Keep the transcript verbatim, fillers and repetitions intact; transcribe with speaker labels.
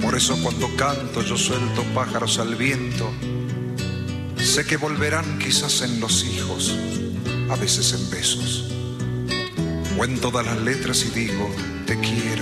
Speaker 1: Por eso cuando canto yo suelto pájaros al viento. Sé que volverán quizás en los hijos, a veces en besos, o en todas las letras y digo te quiero.